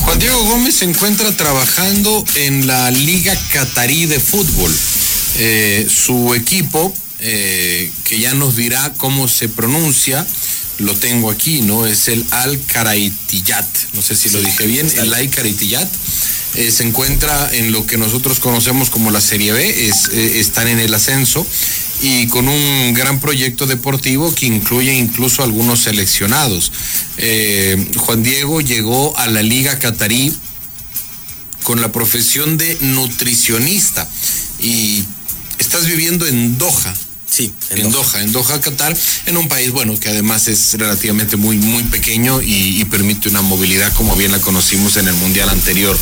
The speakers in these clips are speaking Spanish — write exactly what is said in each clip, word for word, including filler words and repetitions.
Juan Diego Gómez se encuentra trabajando en la Liga Catarí de Fútbol. Eh, su equipo, eh, que ya nos dirá cómo se pronuncia, lo tengo aquí, ¿no? Es el Al-Karaitiyat, no sé si lo dije bien, el Al-Karaitiyat. Eh, se encuentra en lo que nosotros conocemos como la Serie B, es, eh, están en el ascenso y con un gran proyecto deportivo que incluye incluso algunos seleccionados. Eh, Juan Diego llegó a la Liga Catarí con la profesión de nutricionista y estás viviendo en Doha. Sí, en, en Doha. Doha, en Doha, Qatar, en un país, bueno, que además es relativamente muy, muy pequeño y, y permite una movilidad como bien la conocimos en el Mundial anterior.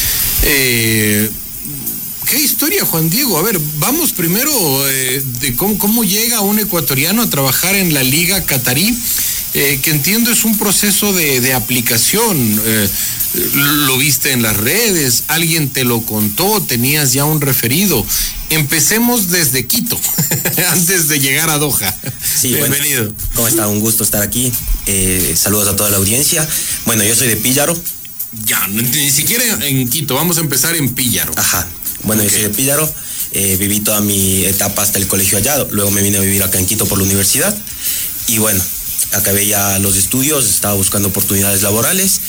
Eh, ¿Qué historia, Juan Diego? A ver, vamos primero eh, de cómo, cómo llega un ecuatoriano a trabajar en la Liga Catarí, eh, que entiendo es un proceso de, de aplicación. Eh, lo viste en las redes, alguien te lo contó, tenías ya un referido. Empecemos desde Quito, antes de llegar a Doha. Sí, bienvenido. Bueno, ¿cómo está? Un gusto estar aquí. Eh, saludos a toda la audiencia. Bueno, yo soy de Píllaro. Ya, ni siquiera en Quito, vamos a empezar en Píllaro. Ajá. Bueno, okay. Yo soy de Píllaro. Eh, viví toda mi etapa hasta el colegio allá. Luego me vine a vivir acá en Quito por la universidad. Y bueno, acabé ya los estudios, estaba buscando oportunidades laborales.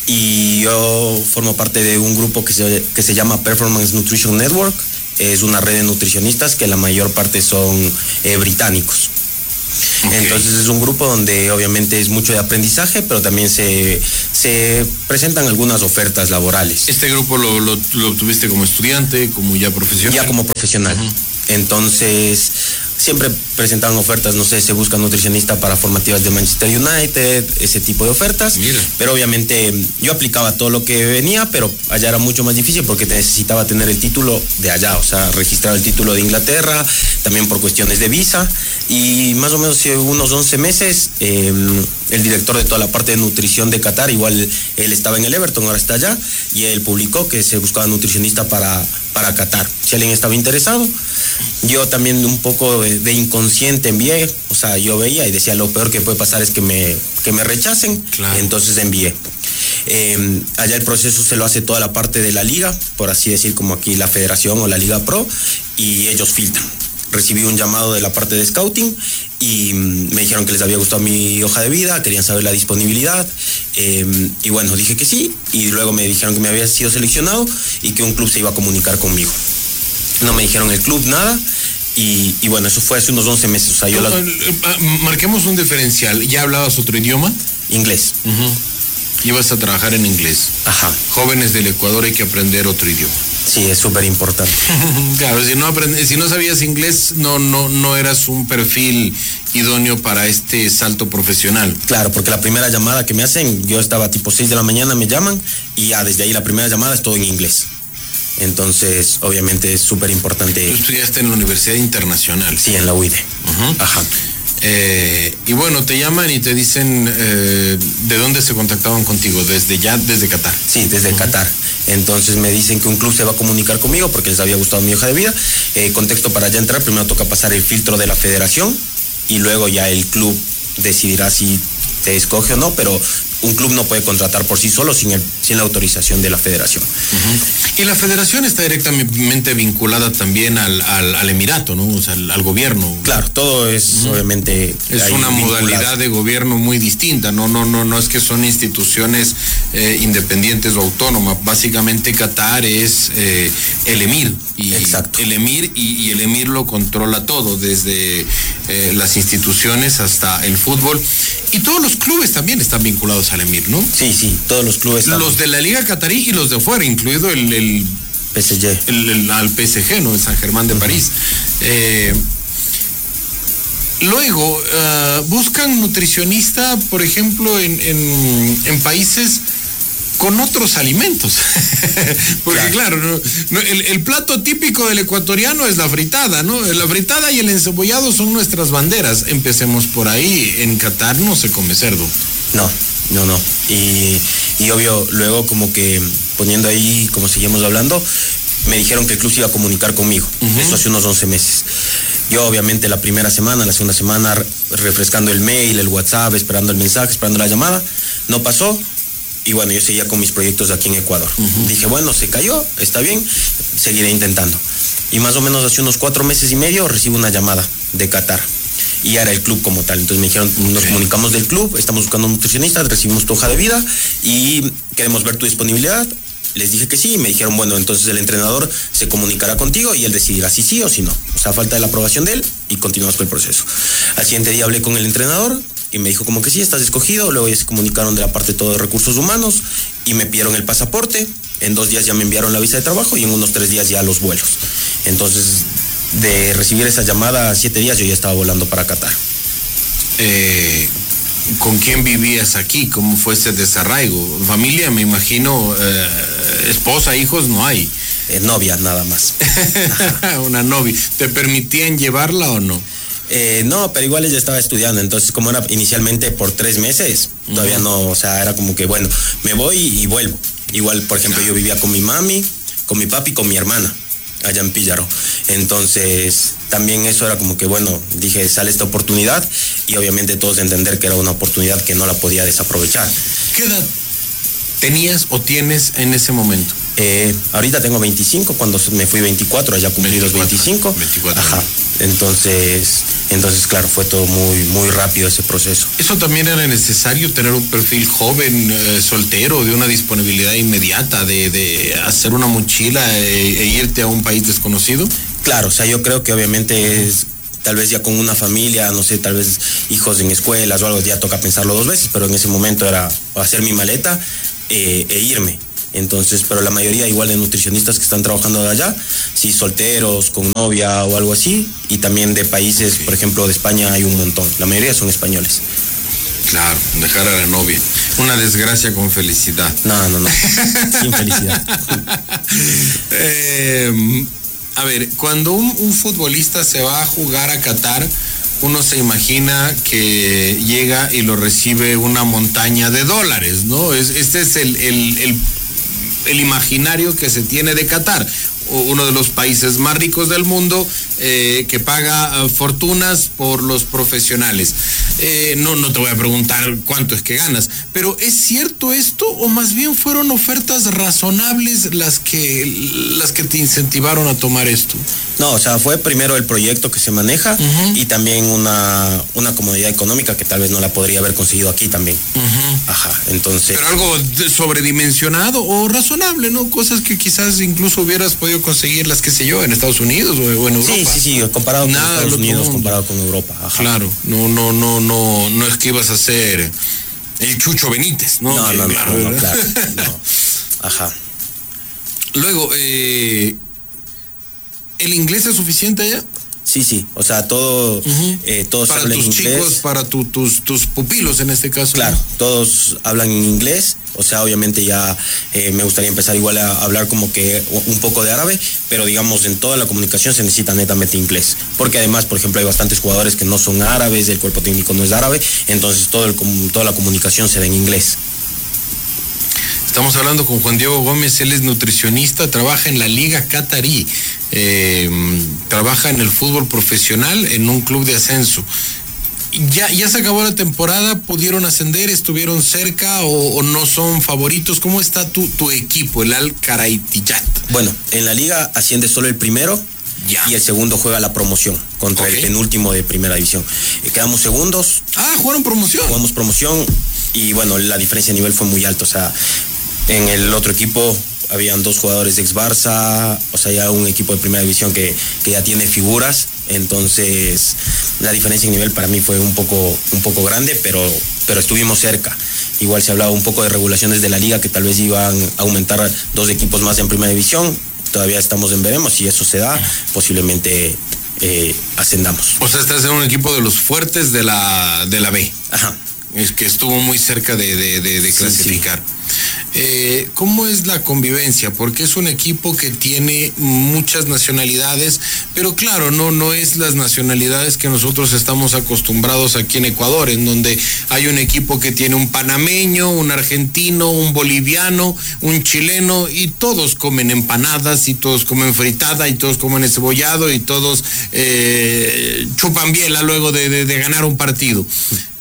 Y yo formo parte de un grupo que se, que se llama Performance Nutrition Network. Es una red de nutricionistas que la mayor parte son eh, británicos. Okay. Entonces es un grupo donde obviamente es mucho de aprendizaje, pero también se, se presentan algunas ofertas laborales. ¿Este grupo lo, lo, lo tuviste como estudiante, como ya profesional? Ya como profesional. Uh-huh. Entonces siempre presentan ofertas, no sé, se busca nutricionista para formativas de Manchester United, ese tipo de ofertas. Mira. Pero obviamente yo aplicaba todo lo que venía, pero allá era mucho más difícil porque necesitaba tener el título de allá, o sea, registrar el título de Inglaterra, también por cuestiones de visa. Y más o menos unos once meses, eh, el director de toda la parte de nutrición de Qatar, igual él estaba en el Everton, ahora está allá, y él publicó que se buscaba nutricionista para, para Qatar. Si alguien estaba interesado, yo también un poco de, de inconsciente envié, o sea, yo veía y decía, lo peor que puede pasar es que me, que me rechacen, claro. Entonces envié. Eh, allá el proceso se lo hace toda la parte de la liga, por así decir, como aquí la federación o la Liga Pro, y ellos filtran. Recibí un llamado de la parte de scouting y me dijeron que les había gustado mi hoja de vida, querían saber la disponibilidad, eh, y bueno, dije que sí, y luego me dijeron que me había sido seleccionado y que un club se iba a comunicar conmigo. No me dijeron el club nada. Y, y bueno, eso fue hace unos once meses. O sea, yo la... Marquemos un diferencial. ¿Ya hablabas otro idioma? Inglés. Uh-huh. Ibas a trabajar en inglés. Ajá. Jóvenes del Ecuador, hay que aprender otro idioma. Sí, es súper importante. Claro, si no aprend... si no sabías inglés, no, no, no eras un perfil idóneo para este salto profesional. Claro, porque la primera llamada que me hacen, yo estaba tipo seis de la mañana, me llaman, y ya desde ahí la primera llamada es todo en inglés. Entonces, obviamente es súper importante. Tú estudiaste en la Universidad Internacional. Sí, en la U I D E. Uh-huh. Ajá. Eh, y bueno, te llaman y te dicen eh, ¿de dónde se contactaban contigo? ¿Desde ya, desde Qatar? Sí, desde uh-huh. Qatar. Entonces me dicen que un club se va a comunicar conmigo porque les había gustado mi hoja de vida. Eh, contexto para ya entrar, primero toca pasar el filtro de la federación y luego ya el club decidirá si te escoge o no, pero un club no puede contratar por sí solo sin, el, sin la autorización de la federación. Uh-huh. Y la federación está directamente vinculada también al, al, al Emirato, ¿no? O sea, al, al gobierno. Claro, todo es uh-huh. obviamente... Es una vinculado. Modalidad de gobierno muy distinta, no, no, no, no es que son instituciones eh, independientes o autónomas. Básicamente Qatar es eh, el emir. Y Exacto. El emir y, y el emir lo controla todo, desde eh, las instituciones hasta el fútbol. Y todos los clubes también están vinculados al emir, ¿no? Sí, sí, todos los clubes están. Los de la Liga Catarí y los de fuera, incluido el, el P S G. El, el, al P S G, ¿no? El San Germán de uh-huh. París. Eh, luego, uh, buscan nutricionista, por ejemplo, en, en, en países con otros alimentos. Porque claro, claro no, el, el plato típico del ecuatoriano es la fritada, ¿no? La fritada y el encebollado son nuestras banderas. Empecemos por ahí. En Qatar no se come cerdo. No, no, no. Y, y obvio, luego como que poniendo ahí, como seguimos hablando, me dijeron que el club se iba a comunicar conmigo. Uh-huh. Eso hace unos once meses. Yo obviamente la primera semana, la segunda semana, refrescando el mail, el WhatsApp, esperando el mensaje, esperando la llamada. No pasó. y bueno, yo seguía con mis proyectos aquí en Ecuador. Uh-huh. Dije, bueno, se cayó, está bien, seguiré intentando. Y más o menos hace unos cuatro meses y medio recibo una llamada de Qatar. Y era el club como tal. Entonces me dijeron, okay. Nos comunicamos del club, estamos buscando un nutricionista, recibimos tu hoja de vida y queremos ver tu disponibilidad. Les dije que sí y me dijeron, bueno, entonces el entrenador se comunicará contigo y él decidirá si sí o si no. O sea, falta de la aprobación de él y continuamos con el proceso. Al siguiente día hablé con el entrenador y me dijo como que sí, estás escogido. Luego ya se comunicaron de la parte de todo de recursos humanos y me pidieron el pasaporte. En dos días ya me enviaron la visa de trabajo y en unos tres días ya los vuelos. Entonces, de recibir esa llamada, siete días yo ya estaba volando para Qatar. Eh, ¿Con quién vivías aquí? ¿Cómo fue ese desarraigo? Familia, me imagino, eh, esposa, hijos, no hay. Eh, novia, nada más. Una novia. ¿Te permitían llevarla o no? Eh, no, pero igual ella estaba estudiando, entonces como era inicialmente por tres meses, uh-huh. Todavía no, o sea, era como que bueno, me voy y vuelvo. Igual, por ejemplo, claro. Yo vivía con mi mami, con mi papi y con mi hermana, allá en Píllaro. Entonces, también eso era como que, bueno, dije, sale esta oportunidad y obviamente todos entender que era una oportunidad que no la podía desaprovechar. ¿Qué edad tenías o tienes en ese momento? Eh, ahorita tengo veinticinco, cuando me fui veinticuatro, allá cumplí los veinticinco. veinticuatro. Ajá. Entonces, entonces, claro, fue todo muy, muy rápido ese proceso. ¿Eso también era necesario, tener un perfil joven, eh, soltero, de una disponibilidad inmediata, de, de hacer una mochila e, e irte a un país desconocido? Claro, o sea, yo creo que obviamente es, tal vez ya con una familia, no sé, tal vez hijos en escuelas o algo, ya toca pensarlo dos veces, pero en ese momento era hacer mi maleta eh, e irme. Entonces, pero la mayoría igual de nutricionistas que están trabajando de allá, sí, solteros, con novia o algo así, y también de países, okay. Por ejemplo, de España hay un montón, la mayoría son españoles. Claro, dejar a la novia. Una desgracia con felicidad. No, no, no, sin felicidad. eh, a ver, cuando un, un futbolista se va a jugar a Qatar, uno se imagina que llega y lo recibe una montaña de dólares, ¿no? Es, este es el, el, el, el imaginario que se tiene de Qatar, uno de los países más ricos del mundo, eh, que paga uh, fortunas por los profesionales. Eh, no, no te voy a preguntar cuánto es que ganas, pero ¿es cierto esto o más bien fueron ofertas razonables las que, las que te incentivaron a tomar esto? No, o sea, fue primero el proyecto que se maneja, uh-huh. Y también una, una comodidad económica que tal vez no la podría haber conseguido aquí también. Uh-huh. Ajá, entonces... Pero algo sobredimensionado o razonable, ¿no? Cosas que quizás incluso hubieras podido conseguir, las que sé yo, en Estados Unidos o, o en Europa. Sí, sí, sí, comparado con Nada Estados Unidos, mundo. comparado con Europa. Ajá. Claro, no, no, no, no, no es que ibas a ser el Chucho Benítez, ¿no? No, que, no, no, claro, no, no, claro, no. Ajá. Luego, eh, ¿el inglés es suficiente allá? Sí, sí, o sea, todo, uh-huh. eh, todos para hablan tus inglés. Chicos, para tu, tus, tus pupilos en este caso. Claro, ¿no? Todos hablan en inglés, o sea, obviamente ya eh, me gustaría empezar igual a hablar como que un poco de árabe, pero digamos en toda la comunicación se necesita netamente inglés, porque además, por ejemplo, hay bastantes jugadores que no son árabes, el cuerpo técnico no es árabe, entonces todo el, toda la comunicación se da en inglés. Estamos hablando con Juan Diego Gómez, él es nutricionista, trabaja en la Liga Qatarí, eh, trabaja en el fútbol profesional en un club de ascenso. Ya, ya se acabó la temporada, ¿pudieron ascender, estuvieron cerca o, o no son favoritos? ¿Cómo está tu, tu equipo, el Al Karaitiyat? Bueno, en la liga asciende solo el primero. Ya. Y el segundo juega la promoción contra okay. el penúltimo de primera división. Eh, quedamos segundos. Ah, jugaron promoción. Jugamos promoción y bueno, la diferencia de nivel fue muy alta, o sea, en el otro equipo habían dos jugadores de ex Barça, o sea, ya un equipo de primera división que, que ya tiene figuras, entonces la diferencia en nivel para mí fue un poco, un poco grande, pero, pero estuvimos cerca. Igual se hablaba un poco de regulaciones de la liga que tal vez iban a aumentar dos equipos más en primera división, todavía estamos en veremos, si eso se da, posiblemente eh, ascendamos. O sea, estás en un equipo de los fuertes de la, de la B. Ajá. Es que estuvo muy cerca de, de, de, de clasificar. Sí, sí. Eh, ¿Cómo es la convivencia? Porque es un equipo que tiene muchas nacionalidades, pero claro, no, no es las nacionalidades que nosotros estamos acostumbrados aquí en Ecuador, en donde hay un equipo que tiene un panameño, un argentino, un boliviano, un chileno, y todos comen empanadas, y todos comen fritada, y todos comen encebollado, y todos eh, chupan biela luego de, de, de ganar un partido.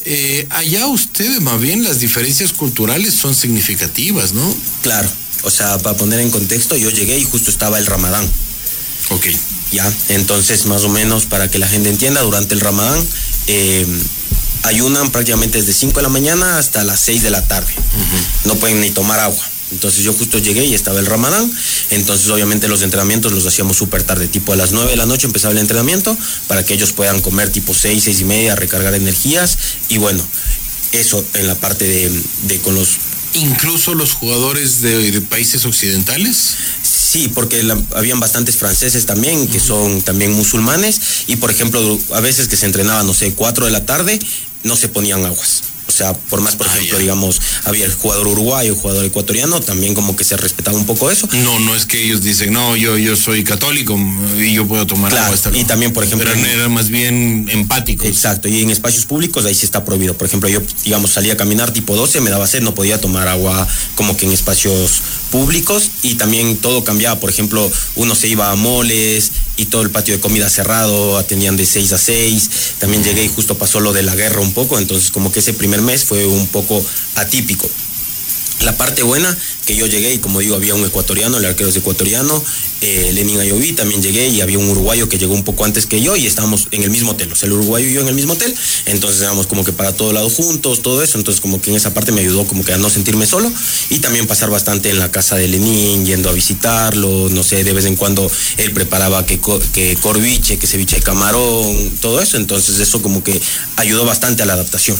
Eh, allá ustedes, más bien, las diferencias culturales son significativas, ¿no? Claro, o sea, para poner en contexto, yo llegué y justo estaba el Ramadán. Ok. Ya, entonces más o menos para que la gente entienda, durante el Ramadán eh, ayunan prácticamente desde cinco de la mañana hasta las seis de la tarde. Uh-huh. No pueden ni tomar agua. Entonces yo justo llegué y estaba el Ramadán, entonces obviamente los entrenamientos los hacíamos súper tarde, tipo a las nueve de la noche empezaba el entrenamiento para que ellos puedan comer tipo seis, seis y media, recargar energías y bueno, eso en la parte de, de con los... ¿Incluso los jugadores de, de países occidentales? Sí, porque la, habían bastantes franceses también, que son también musulmanes, y por ejemplo, a veces que se entrenaba, no sé, cuatro de la tarde, no se ponían aguas. O sea, por más, por ah, ejemplo, ya. digamos, había el jugador uruguayo, el jugador ecuatoriano, también como que se respetaba un poco eso. No, no es que ellos dicen, no, yo, yo soy católico y yo puedo tomar claro, agua. Hasta y también, por ejemplo... Eran, eran más bien empáticos. Exacto, y en espacios públicos ahí sí está prohibido. Por ejemplo, yo, digamos, salía a caminar tipo doce, me daba sed, no podía tomar agua como que en espacios públicos, y también todo cambiaba. Por ejemplo, uno se iba a moles y todo el patio de comida cerrado, atendían de seis a seis. También llegué y justo pasó lo de la guerra un poco, entonces como que ese primer mes fue un poco atípico. La parte buena, que yo llegué y como digo, había un ecuatoriano, el arquero es ecuatoriano, eh, Lenin Ayoví, también llegué y había un uruguayo que llegó un poco antes que yo y estábamos en el mismo hotel, o sea, el uruguayo y yo en el mismo hotel, entonces éramos como que para todos lados juntos, todo eso, entonces como que en esa parte me ayudó como que a no sentirme solo y también pasar bastante en la casa de Lenin, yendo a visitarlo, no sé, de vez en cuando él preparaba que, que corviche, que ceviche de camarón, todo eso, entonces eso como que ayudó bastante a la adaptación.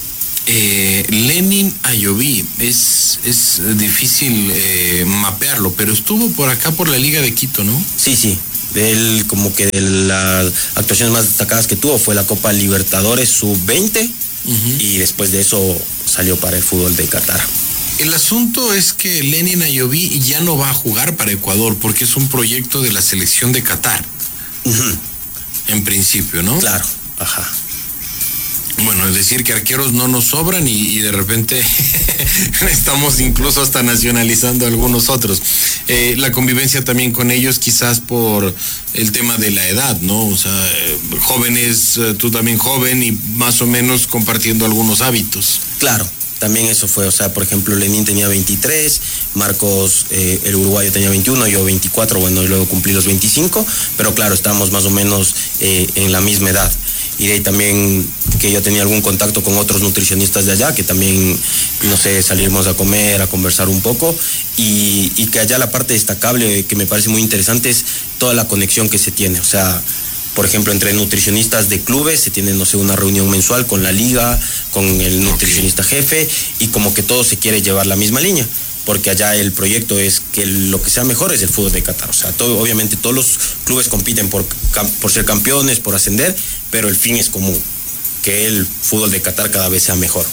Eh, Lenin Ayoví, es, es difícil eh, mapearlo, pero estuvo por acá por la Liga de Quito, ¿no? Sí, sí. Él como que de las actuaciones más destacadas que tuvo fue la Copa Libertadores sub veinte uh-huh. y después de eso salió para el fútbol de Qatar. El asunto es que Lenin Ayoví ya no va a jugar para Ecuador porque es un proyecto de la selección de Qatar. Uh-huh. En principio, ¿no? Claro, ajá. Bueno, es decir que arqueros no nos sobran y, y de repente estamos incluso hasta nacionalizando algunos otros. Eh, la convivencia también con ellos quizás por el tema de la edad, ¿no? O sea, eh, jóvenes, eh, tú también joven y más o menos compartiendo algunos hábitos. Claro. También eso fue, o sea, por ejemplo, Lenin tenía veintitrés, Marcos, eh, el uruguayo tenía veintiuno, yo veinticuatro, bueno, y luego cumplí los veinticinco, pero claro, estábamos más o menos eh, en la misma edad. Y de ahí también que yo tenía algún contacto con otros nutricionistas de allá, que también, no sé, salirnos a comer, a conversar un poco, y, y que allá la parte destacable que me parece muy interesante es toda la conexión que se tiene, o sea, por ejemplo, entre nutricionistas de clubes se tiene, no sé, una reunión mensual con la liga, con el nutricionista okay. jefe, y como que todo se quiere llevar la misma línea, porque allá el proyecto es que lo que sea mejor es el fútbol de Qatar. O sea, todo, obviamente todos los clubes compiten por, por ser campeones, por ascender, pero el fin es común, que el fútbol de Qatar cada vez sea mejor.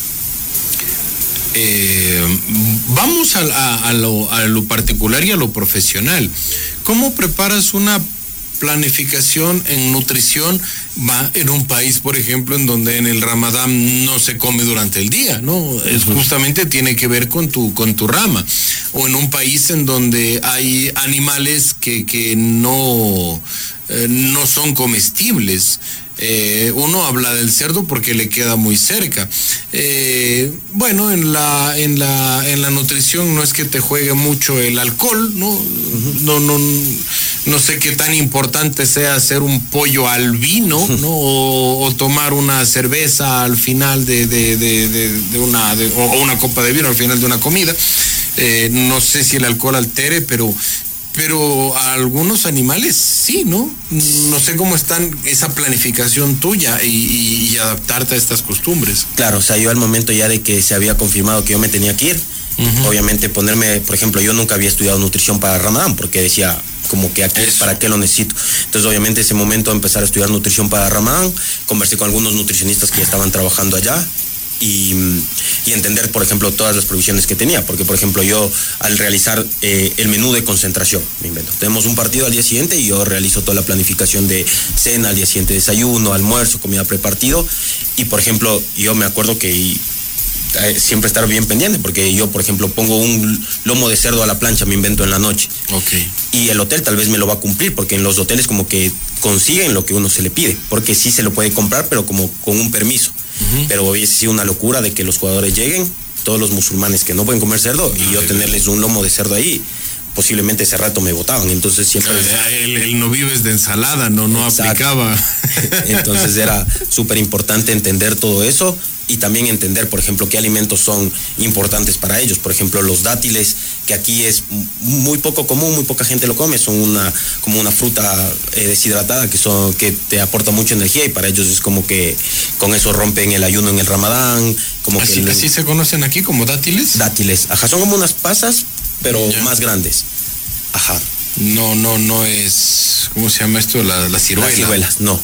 Eh, vamos a, a, a, lo, a lo particular y a lo profesional. ¿Cómo preparas una planificación en nutrición va en un país, por ejemplo, en donde en el Ramadán no se come durante el día, ¿no? Es justamente tiene que ver con tu con tu rama, o en un país en donde hay animales que que no eh, no son comestibles. Eh, uno habla del cerdo porque le queda muy cerca. Eh, bueno, en la en la en la nutrición no es que te juegue mucho el alcohol, ¿no? Uh-huh. No no no sé qué tan importante sea hacer un pollo al vino, ¿no? O, o tomar una cerveza al final de de de, de, de una de, o una copa de vino al final de una comida. Eh, no sé si el alcohol altere, pero Pero a algunos animales sí, ¿no? No sé cómo están esa planificación tuya y, y, y adaptarte a estas costumbres. Claro, o sea, yo al momento ya de que se había confirmado que yo me tenía que ir, uh-huh. obviamente ponerme, por ejemplo, yo nunca había estudiado nutrición para Ramadán, porque decía como que aquí, Eso. ¿para qué lo necesito? Entonces, obviamente, ese momento de empezar a estudiar nutrición para Ramadán, conversé con algunos nutricionistas que ya estaban trabajando allá, Y, y entender, por ejemplo, todas las provisiones que tenía, porque, por ejemplo, yo al realizar eh, el menú de concentración, me invento, tenemos un partido al día siguiente y yo realizo toda la planificación de cena, al día siguiente desayuno, almuerzo, comida prepartido, y, por ejemplo, yo me acuerdo que y, eh, siempre estar bien pendiente, porque yo, por ejemplo, pongo un lomo de cerdo a la plancha, me invento en la noche, okay. y el hotel tal vez me lo va a cumplir, porque en los hoteles como que consiguen lo que uno se le pide, porque sí se lo puede comprar, pero como con un permiso. Uh-huh. Pero hubiese sido una locura de que los jugadores lleguen, todos los musulmanes que no pueden comer cerdo, y yo tenerles un lomo de cerdo ahí. Posiblemente ese rato me votaban, entonces siempre... El, el no vives de ensalada, no, no aplicaba. Entonces era súper importante entender todo eso y también entender, por ejemplo, qué alimentos son importantes para ellos. Por ejemplo, los dátiles, que aquí es muy poco común, muy poca gente lo come, son una como una fruta eh, deshidratada que, son, que te aporta mucha energía, y para ellos es como que con eso rompen el ayuno en el Ramadán. Como ¿Así, que el, ¿Así se conocen aquí como dátiles? Dátiles, ajá, son como unas pasas, pero ya. más grandes. Ajá. No, no, no es... ¿Cómo se llama esto? La, la ciruela. Las ciruelas, no.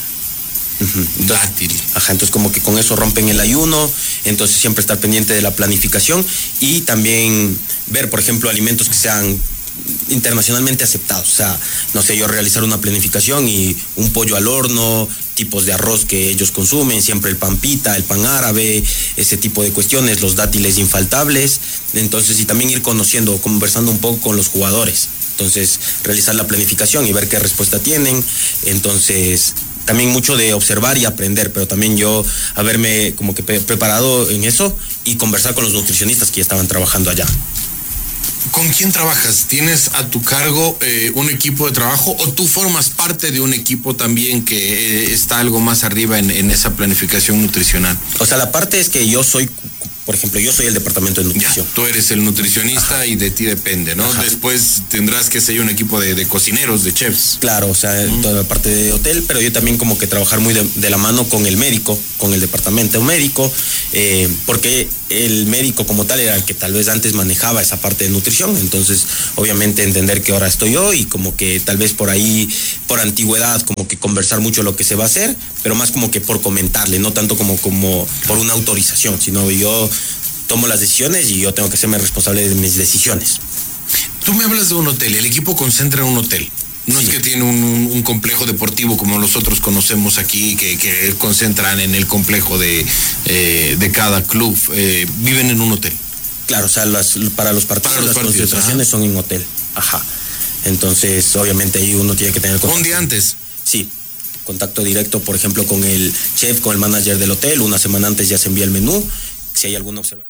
Uh-huh. Dátil. Ajá, entonces como que con eso rompen el ayuno, entonces siempre estar pendiente de la planificación y también ver, por ejemplo, alimentos que sean internacionalmente aceptados. O sea, no sé, yo realizar una planificación y un pollo al horno, tipos de arroz que ellos consumen, siempre el pan pita, el pan árabe, ese tipo de cuestiones, los dátiles infaltables. Entonces, y también ir conociendo, conversando un poco con los jugadores. Entonces, realizar la planificación y ver qué respuesta tienen. Entonces, también mucho de observar y aprender, pero también yo haberme como que pre- preparado en eso y conversar con los nutricionistas que ya estaban trabajando allá. ¿Con quién trabajas? ¿Tienes a tu cargo eh, un equipo de trabajo o tú formas parte de un equipo también que eh, está algo más arriba en, en esa planificación nutricional? O sea, la parte es que yo soy, por ejemplo, yo soy el departamento de nutrición. Ya, tú eres el nutricionista. Ajá. Y de ti depende, ¿no? Ajá. Después tendrás que ser un equipo de, de cocineros, de chefs. Claro, o sea, uh-huh. toda la parte de hotel, pero yo también como que trabajar muy de, de la mano con el médico, con el departamento médico, eh, porque el médico como tal era el que tal vez antes manejaba esa parte de nutrición, entonces obviamente entender que ahora estoy yo y como que tal vez por ahí, por antigüedad, como que conversar mucho lo que se va a hacer, pero más como que por comentarle, no tanto como, como por una autorización, sino yo tomo las decisiones y yo tengo que serme responsable de mis decisiones. Tú me hablas de un hotel, el equipo concentra en un hotel. No sí. es que tiene un, un, un complejo deportivo como nosotros conocemos aquí, que, que concentran en el complejo de, eh, de cada club. Eh, viven en un hotel. Claro, o sea, las, para los partidos, para los las partidos, concentraciones ajá. son en hotel. Ajá. Entonces, obviamente ahí uno tiene que tener contacto. ¿Un día antes? Sí. Contacto directo, por ejemplo, con el chef, con el manager del hotel. Una semana antes ya se envía el menú. Si hay alguna observación.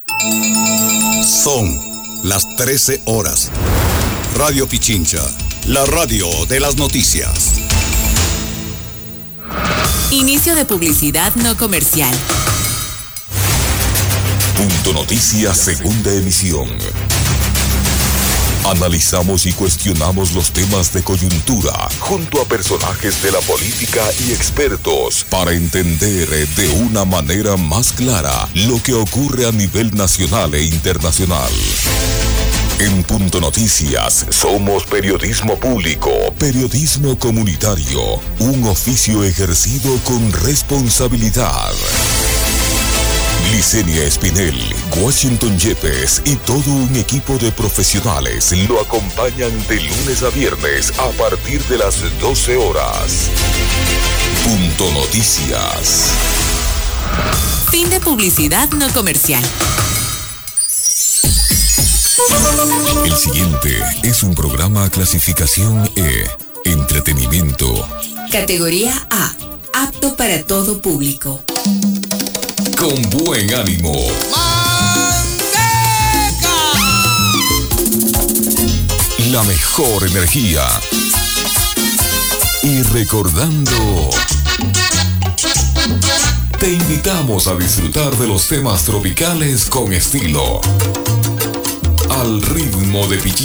Son las trece horas. Radio Pichincha, la radio de las noticias. Inicio de publicidad no comercial. Punto Noticias, segunda emisión. Analizamos y cuestionamos los temas de coyuntura junto a personajes de la política y expertos para entender de una manera más clara lo que ocurre a nivel nacional e internacional. En Punto Noticias somos periodismo público, periodismo comunitario, un oficio ejercido con responsabilidad. Licenia Espinel, Washington Yepes y todo un equipo de profesionales lo acompañan de lunes a viernes a partir de las doce horas. Punto Noticias. Fin de publicidad no comercial. El siguiente es un programa clasificación E, entretenimiento. Categoría A, apto para todo público. Con buen ánimo. ¡Manteca! La mejor energía. Y recordando, te invitamos a disfrutar de los temas tropicales con estilo. Al ritmo de Pichincha.